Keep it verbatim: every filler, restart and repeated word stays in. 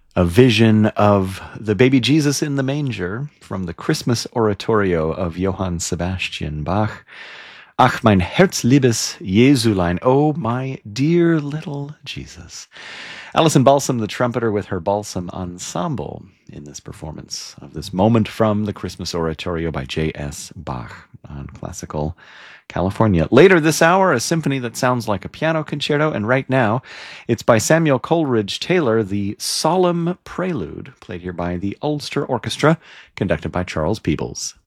A vision of the baby Jesus in the manger from the Christmas oratorio of Johann Sebastian Bach. Ach, mein Herzliebes Jesulein, oh, my dear little Jesus. Alison Balsam, the trumpeter, with her Balsam Ensemble in this performance of this moment from the Christmas oratorio by J S Bach on Classical California. Later this hour, a symphony that sounds like a piano concerto, and right now, it's by Samuel Coleridge Taylor, the Solemn Prelude, played here by the Ulster Orchestra, conducted by Charles Peebles.